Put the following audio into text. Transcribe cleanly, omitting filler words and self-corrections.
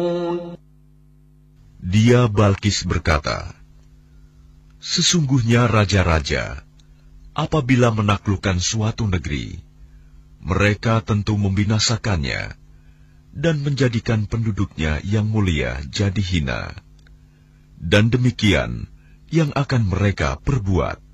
Dia Balkis berkata, sesungguhnya raja-raja, apabila menaklukkan suatu negeri, mereka tentu membinasakannya dan menjadikan penduduknya yang mulia jadi hina. Dan demikian yang akan mereka perbuat.